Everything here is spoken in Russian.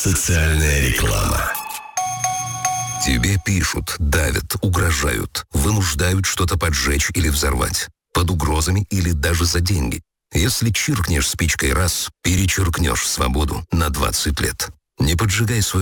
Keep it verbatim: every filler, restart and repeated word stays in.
Социальная реклама. Тебе пишут, давят, угрожают, вынуждают что-то поджечь или взорвать, под угрозами или даже за деньги. Если чиркнешь спичкой раз, перечеркнешь свободу на двадцать лет. Не поджигай свою